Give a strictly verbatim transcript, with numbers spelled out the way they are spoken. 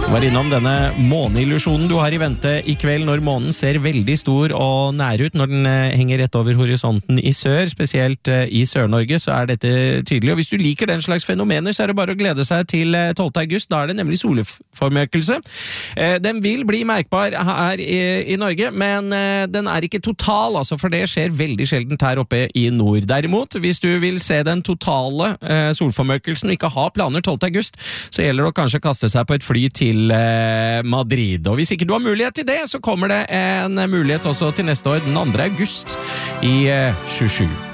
Var innom denne måneillusjonen du har i vente i kveld når månen ser veldig stor og nær ut når den henger rett over horisonten i sør, spesielt i Sør-Norge, så er dette tydelig. Og hvis du liker den slags fenomener, så er det bare å glede seg til tolvte august. Da er det nemlig solformørkelse. Den vil bli merkbar her i, i Norge, men den er ikke total, altså, for det skjer veldig sjeldent her oppe i nord. Derimot, hvis du vil se den totale solformørkelsen og ikke ha planer tolvte august, så gjelder det å kanskje kaste seg på et fly til Madrid. Og hvis ikke du har mulighet til det, så kommer det en mulighet også til neste år, den andre august i tjuesju.